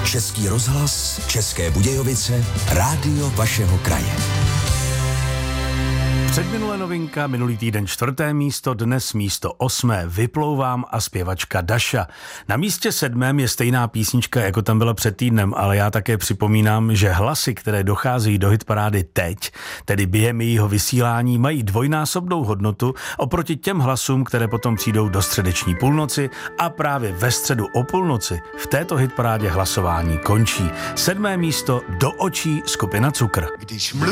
Český rozhlas, České Budějovice, rádio vašeho kraje. Předminulé novinka, minulý týden 4. místo, dnes místo 8. Vyplouvám a zpěvačka Daša. Na místě 7. je stejná písnička, jako tam byla před týdnem, ale já také připomínám, že hlasy, které docházejí do hitparády teď, tedy během jejího vysílání, mají dvojnásobnou hodnotu oproti těm hlasům, které potom přijdou do středeční půlnoci a právě ve středu o půlnoci v této hitparádě hlasování končí. 7. místo, Do očí, skupina Cukr.